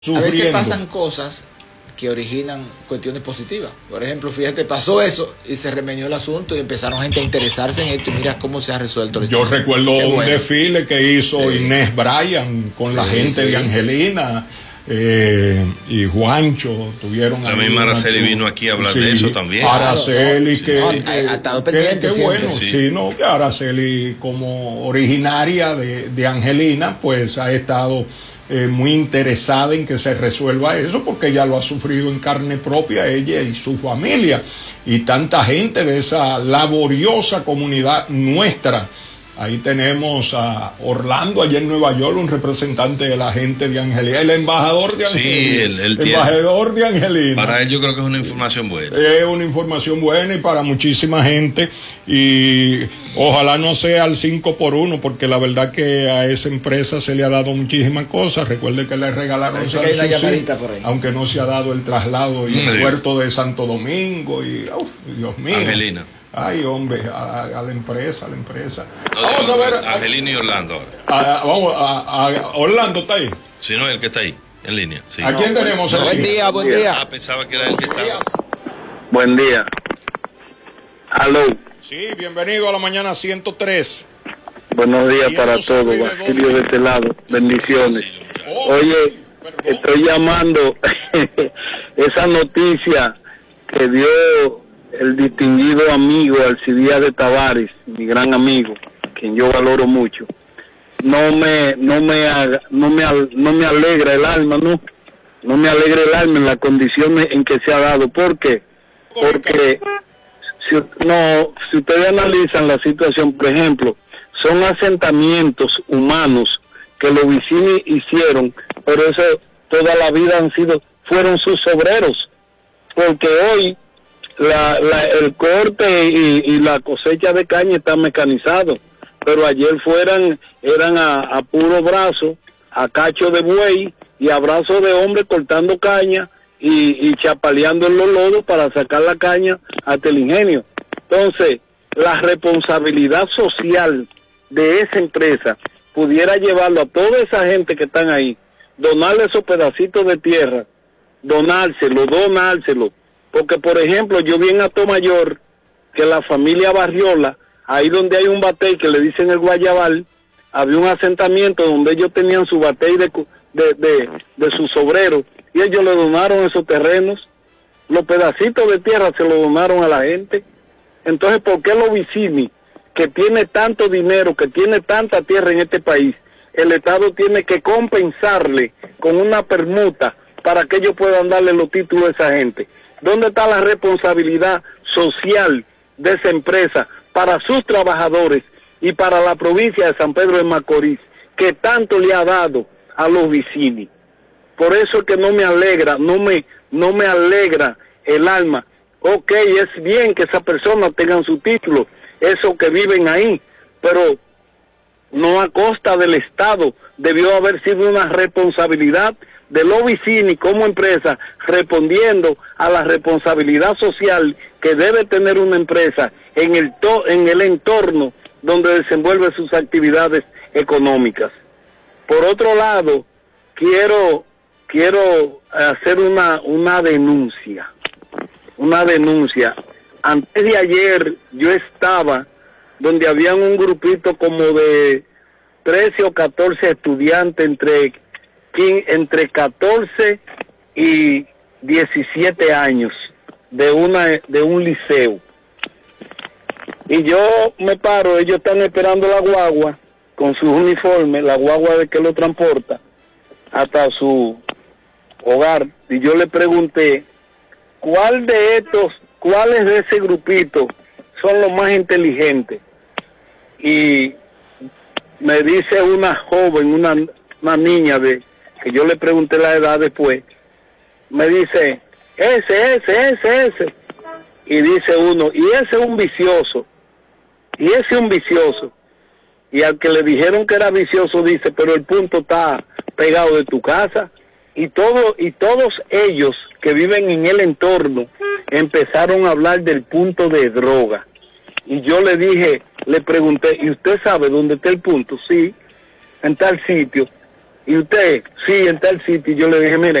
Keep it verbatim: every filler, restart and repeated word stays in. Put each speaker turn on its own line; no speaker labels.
sufriendo.
A veces pasan cosas que originan cuestiones positivas. Por ejemplo, fíjate, pasó eso y se remeñó el asunto y empezaron gente a interesarse en esto y mira cómo se ha resuelto.
Yo recuerdo un bueno. desfile que hizo sí. Inés Bryan con la sí, gente sí. de Angelina eh, y Juancho, tuvieron...
La misma Araceli vino aquí a hablar sí, de eso también.
Araceli, no, que,
no,
que,
ha estado pendiente
que, que bueno,
sí.
sí, no, que Araceli como originaria de, de Angelina, pues ha estado... Eh, muy interesada en que se resuelva eso, porque ella lo ha sufrido en carne propia, ella y su familia, y tanta gente de esa laboriosa comunidad nuestra. Ahí tenemos a Orlando, allá en Nueva York, un representante de la gente de Angelina, el embajador de Angelina.
Sí, el, el
embajador de Angelina.
Para él yo creo que es una información buena.
Es una información buena y para muchísima gente, y ojalá no sea al cinco por uno, porque la verdad que a esa empresa se le ha dado muchísimas cosas. Recuerde que le regalaron
que hay una llamadita por ahí.
Aunque no se ha dado el traslado y el sí. puerto de Santo Domingo y uf, Dios mío.
Angelina.
Ay, hombre, a, a la empresa, a la empresa.
No,
vamos
digo,
a ver.
Angelina y Orlando.
A, a, vamos a, a Orlando, ¿está ahí?
Sí, no, el que está ahí, en línea. Sí.
¿A quién tenemos?
No, buen día, buen día.
Ah, pensaba que era el que estaba.
Buen día. Aló.
Sí, bienvenido a la mañana ciento tres.
Buenos días para todos, Basilio de este lado. Bendiciones. Oye, estoy llamando esa noticia que dio el distinguido amigo Alcides de Tavares, mi gran amigo, quien yo valoro mucho. No me, no me, no me, no me alegra el alma, no, no me alegra el alma en las condiciones en que se ha dado. ¿Por qué? Porque si, no, si ustedes analizan la situación, por ejemplo, son asentamientos humanos que los vecinos hicieron, pero eso toda la vida han sido, fueron sus obreros, porque hoy La, la, el corte y, y la cosecha de caña está mecanizado, pero ayer fueran eran a, a puro brazo, a cacho de buey y a brazo de hombre cortando caña y, y chapaleando en los lodos para sacar la caña hasta el ingenio. Entonces, la responsabilidad social de esa empresa pudiera llevarlo a toda esa gente que están ahí, donarle esos pedacitos de tierra, donárselo, donárselo. Porque, por ejemplo, yo vi en Atomayor que la familia Barriola, ahí donde hay un batey que le dicen el Guayabal, había un asentamiento donde ellos tenían su batey de, de, de, de sus obreros, y ellos le donaron esos terrenos, los pedacitos de tierra se los donaron a la gente. Entonces, ¿por qué los Vicini, que tiene tanto dinero, que tiene tanta tierra en este país, el Estado tiene que compensarle con una permuta para que ellos puedan darle los títulos a esa gente? ¿Dónde está la responsabilidad social de esa empresa para sus trabajadores y para la provincia de San Pedro de Macorís, que tanto le ha dado a los Vicini? Por eso es que no me alegra, no me, no me alegra el alma. Ok, es bien que esas personas tengan su título, esos que viven ahí, pero no a costa del Estado. Debió haber sido una responsabilidad de los Vicini como empresa, respondiendo a la responsabilidad social que debe tener una empresa en el to en el entorno donde desenvuelve sus actividades económicas. Por otro lado, quiero quiero hacer una una denuncia, una denuncia. Antes de ayer yo estaba donde habían un grupito como de trece o catorce estudiantes entre entre catorce y diecisiete años de una de un liceo, y yo me paro, ellos están esperando la guagua con sus uniformes, la guagua de que lo transporta hasta su hogar, y yo le pregunté cuál de estos, cuáles de ese grupito son los más inteligentes, y me dice una joven, una, una niña de que yo le pregunté la edad después, me dice, ese, ese, ese, ese, y dice uno, y ese es un vicioso, y ese es un vicioso, y al que le dijeron que era vicioso dice, pero el punto está pegado de tu casa, y todo, y todos ellos que viven en el entorno empezaron a hablar del punto de droga, y yo le dije, le pregunté, ¿y usted sabe dónde está el punto? Sí, en tal sitio. y usted, sí, en tal sitio, yo le dije, mire,